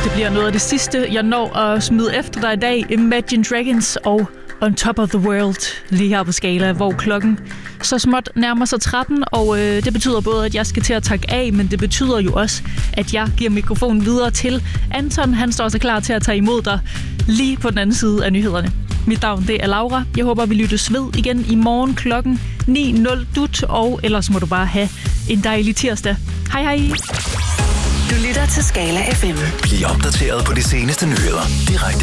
Det bliver noget af det sidste, jeg når at smide efter dig i dag. Imagine Dragons og On Top of the World lige her på Skala, hvor klokken så småt nærmer sig 13, og det betyder både, at jeg skal til at takke af, men det betyder jo også, at jeg giver mikrofonen videre til Anton. Han står så klar til at tage imod dig lige på den anden side af nyhederne. Mit navn, det er Laura. Jeg håber, vi lyttes ved igen i morgen klokken 9:00 dut, og ellers må du bare have en dejlig tirsdag. Hej hej! Du lytter til Skala FM. Bliv opdateret på de seneste nyheder direkte